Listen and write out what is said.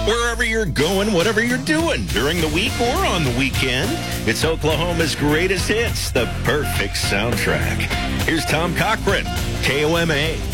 Wherever you're going, whatever you're doing, during the week or on the weekend, it's Oklahoma's greatest hits, the perfect soundtrack. Here's Tom Cochran, KOMA.